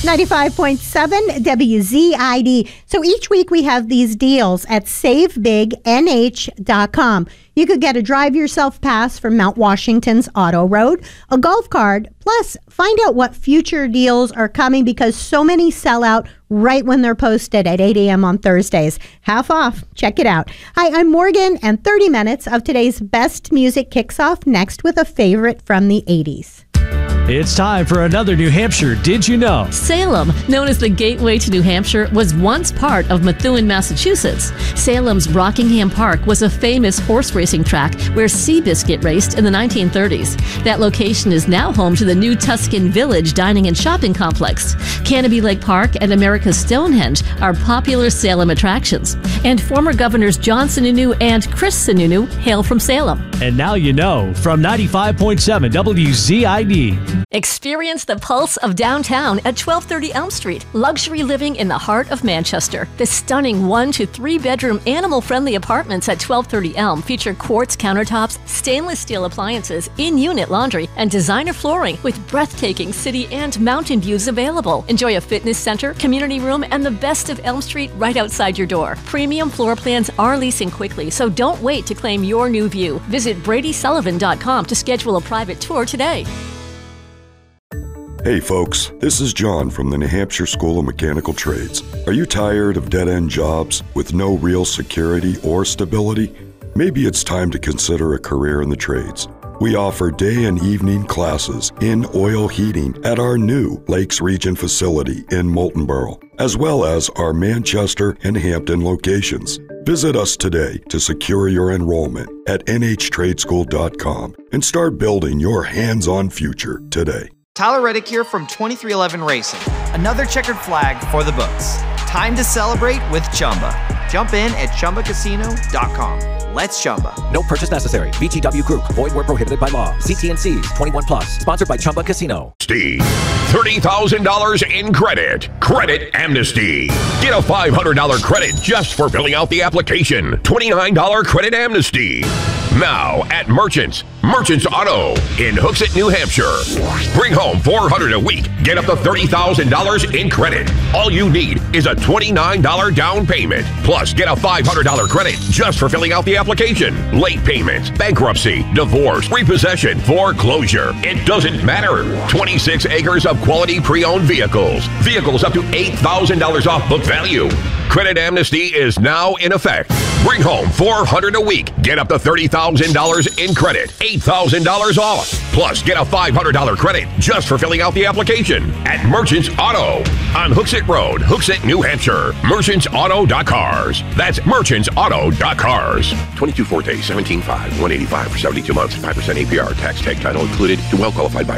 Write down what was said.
95.7 WZID. So each week we have these deals at SaveBigNH.com. You could get a drive yourself pass from Mount Washington's Auto Road, a golf card, plus find out what future deals are coming because so many sell out right when they're posted at 8 a.m. on Thursdays. Half off. Check it out. Hi, I'm Morgan, and 30 minutes of today's best music kicks off next with a favorite from the 80s. It's time for another New Hampshire Did You Know? Salem, known as the gateway to New Hampshire, was once part of Methuen, Massachusetts. Salem's Rockingham Park was a famous horse racing track where Seabiscuit raced in the 1930s. That location is now home to the new Tuscan Village dining and shopping complex. Canopy Lake Park and America's Stonehenge are popular Salem attractions. And former Governors John Sununu and Chris Sununu hail from Salem. And now you know from 95.7 WZID. Experience the pulse of downtown at 1230 Elm Street. Luxury living in the heart of Manchester. The stunning 1 to 3 bedroom animal-friendly apartments at 1230 Elm feature quartz countertops, stainless steel appliances, in-unit laundry, and designer flooring with breathtaking city and mountain views available. Enjoy a fitness center, community room, and the best of Elm Street right outside your door. Premium floor plans are leasing quickly, so don't wait to claim your new view. Visit BradySullivan.com to schedule a private tour today. Hey folks, this is John from the New Hampshire School of Mechanical Trades. Are you tired of dead-end jobs with no real security or stability? Maybe it's time to consider a career in the trades. We offer day and evening classes in oil heating at our new Lakes Region facility in Moultonborough, as well as our Manchester and Hampton locations. Visit us today to secure your enrollment at NHTradeschool.com and start building your hands-on future today. Tyler Reddick here from 2311 Racing. Another checkered flag for the books. Time to celebrate with Chumba. Jump in at ChumbaCasino.com. Let's Chumba. No purchase necessary. VGW Group. Void where prohibited by law. CT&Cs. 21 plus. Sponsored by Chumba Casino. Steve. $30,000 in credit. Credit Amnesty. Get a $500 credit just for filling out the application. $29 credit amnesty. Now at Merchants Auto in Hooksett, New Hampshire. Bring home $400 a week. Get up to $30,000 in credit. All you need is a $29 down payment. Plus, get a $500 credit just for filling out the application. Late payments, bankruptcy, divorce, repossession, foreclosure. It doesn't matter. 26 acres of quality pre-owned vehicles. Vehicles up to $8,000 off book value. Credit Amnesty is now in effect. Bring home $400 a week. Get up to $30,000 in credit. $8,000 off. Plus, get a $500 credit just for filling out the application at Merchants Auto on Hooksett Road, Hooksett, New Hampshire. MerchantsAuto.cars. That's MerchantsAuto.cars. 22 Forte, 17.5, $185 for 72 months, 5% APR, tax tag title included to well-qualified buyers.